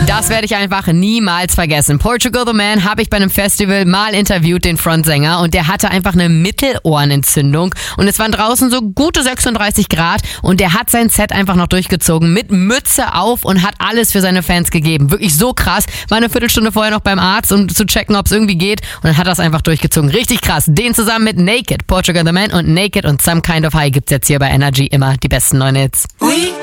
Das werde ich einfach niemals vergessen. Portugal the Man habe ich bei einem Festival mal interviewt, den Frontsänger, und der hatte einfach eine Mittelohrenentzündung und es waren draußen so gute 36 Grad und der hat sein Set einfach noch durchgezogen mit Mütze auf und hat alles für seine Fans gegeben. Wirklich so krass. War eine Viertelstunde vorher noch beim Arzt, um zu checken, ob es irgendwie geht, und dann hat er es einfach durchgezogen. Richtig krass. Den zusammen mit Naked, Portugal the Man und Naked und Some Kind of High gibt's jetzt hier bei Energy immer die besten neuen Hits.